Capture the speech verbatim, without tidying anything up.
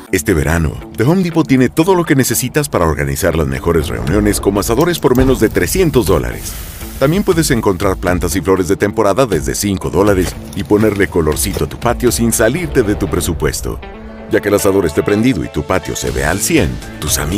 Este verano, The Home Depot tiene todo lo que necesitas para organizar las mejores reuniones como asadores por menos de trescientos dólares. También puedes encontrar plantas y flores de temporada desde cinco dólares y ponerle colorcito a tu patio sin salirte de tu presupuesto. Ya que el asador esté prendido y tu patio se ve al cien, tus amigos